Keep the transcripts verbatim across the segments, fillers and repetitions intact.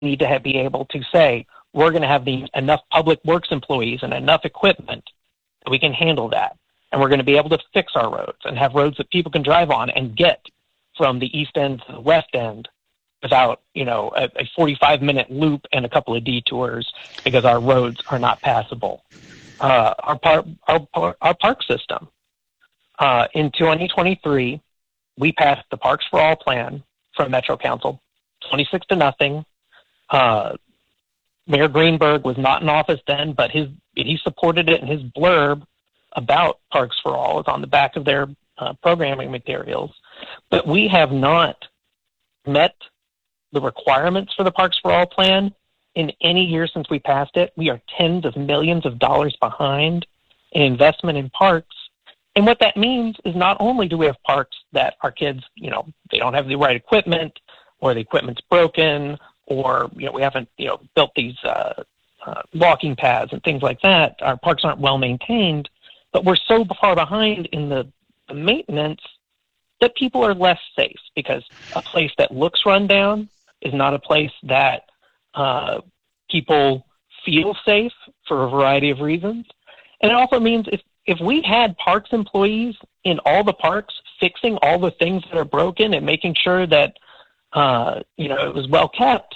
need to have, be able to say, we're going to have the enough public works employees and enough equipment that we can handle that. And we're going to be able to fix our roads and have roads that people can drive on and get from the east end to the west end without, you know, a, a forty-five minute loop and a couple of detours because our roads are not passable. Uh, our, par- our, our park system. Uh, in twenty twenty-three, we passed the Parks for All plan from Metro Council, twenty-six to nothing. Uh, Mayor Greenberg was not in office then, but his he supported it, and his blurb about Parks for All is on the back of their uh, programming materials. But we have not met the requirements for the Parks for All plan in any year since we passed it. We are tens of millions of dollars behind in investment in parks. And what that means is not only do we have parks that our kids, you know, they don't have the right equipment, or the equipment's broken, or, you know, we haven't, you know, built these uh, uh, walking paths and things like that. Our parks aren't well maintained, but we're so far behind in the, the maintenance that people are less safe, because a place that looks run down is not a place that uh, people feel safe for a variety of reasons. And it also means if, if we had parks employees in all the parks fixing all the things that are broken and making sure that, uh, you know, it was well kept,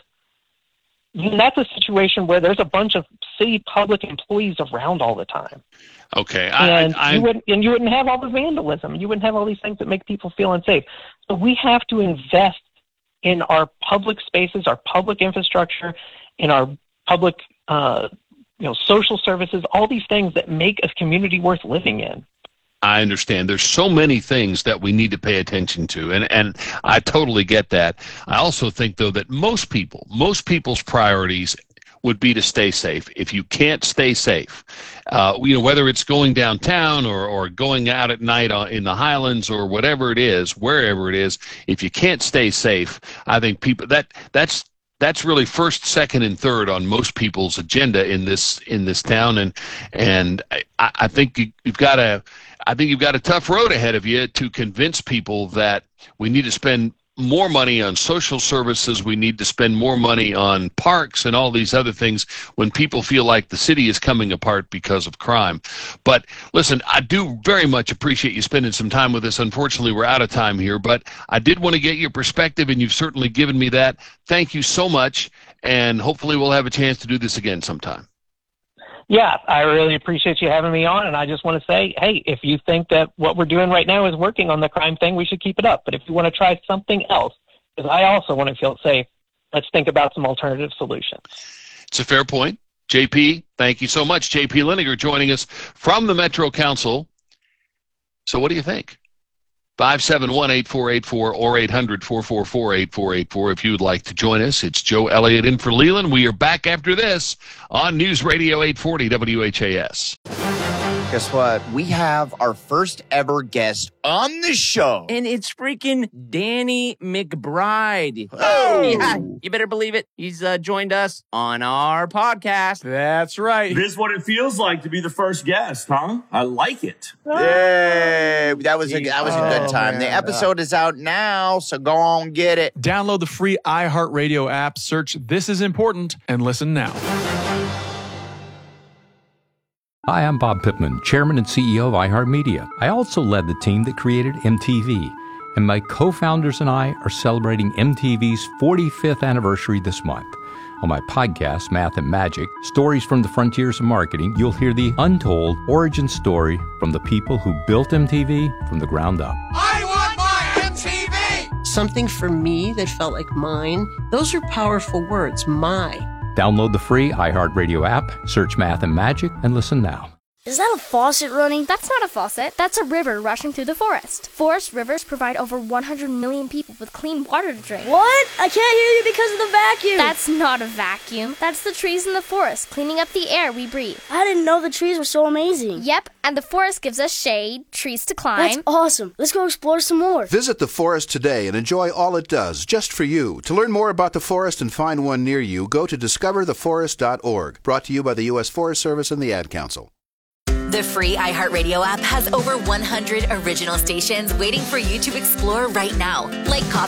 then that's a situation where there's a bunch of city public employees around all the time. Okay. I, and, I, you wouldn't, and you wouldn't have all the vandalism. You wouldn't have all these things that make people feel unsafe. So we have to invest in our public spaces, our public infrastructure, in our public, uh, you know, social services, all these things that make a community worth living in. I understand. There's so many things that we need to pay attention to, and, and I totally get that. I also think, though, that most people, most people's priorities would be to stay safe. If you can't stay safe, uh, you know, whether it's going downtown or, or going out at night in the Highlands or whatever it is, wherever it is, if you can't stay safe, I think people that that's that's really first, second, and third on most people's agenda in this in this town, and and I, I think you, you've got a I think you've got a tough road ahead of you to convince people that we need to spend more money on social services, we need to spend more money on parks and all these other things when people feel like the city is coming apart because of crime. But listen, I do very much appreciate you spending some time with us. Unfortunately, we're out of time here, but I did want to get your perspective, and you've certainly given me that. Thank you so much, and hopefully we'll have a chance to do this again sometime. Yeah, I really appreciate you having me on, and I just want to say, hey, if you think that what we're doing right now is working on the crime thing, we should keep it up. But if you want to try something else, because I also want to feel safe, let's think about some alternative solutions. It's a fair point. J P, thank you so much. J P Liniger joining us from the Metro Council. So what do you think? five seven one, eight four eight four or eight hundred, four four four, eight four eight four if you would like to join us. It's Joe Elliott in for Leland. We are back after this on News Radio eight forty W H A S. Guess what? We have our first ever guest on the show. And it's freaking Danny McBride. Oh! Yeah, you better believe it. He's uh, joined us on our podcast. That's right. This is what it feels like to be the first guest, huh? I like it. Yay! That was a, that was a good Oh, time. man. The episode is out now, so go on get it. Download the free iHeartRadio app, search This Is Important, and listen now. Hi, I'm Bob Pittman, Chairman and C E O of iHeartMedia. I also led the team that created M T V, and my co-founders and I are celebrating M T V's forty-fifth anniversary this month. On my podcast, Math and Magic, Stories from the Frontiers of Marketing, you'll hear the untold origin story from the people who built M T V from the ground up. I want my M T V! Something for me that felt like mine. Those are powerful words, my. Download the free iHeartRadio app, search Math and Magic, and listen now. Is that a faucet running? That's not a faucet. That's a river rushing through the forest. Forest rivers provide over one hundred million people with clean water to drink. What? I can't hear you because of the vacuum. That's not a vacuum. That's the trees in the forest cleaning up the air we breathe. I didn't know the trees were so amazing. Yep, and the forest gives us shade, trees to climb. That's awesome. Let's go explore some more. Visit the forest today and enjoy all it does, just for you. To learn more about the forest and find one near you, go to discover the forest dot org. Brought to you by the U S Forest Service and the Ad Council. The free iHeartRadio app has over one hundred original stations waiting for you to explore right now, like Coffee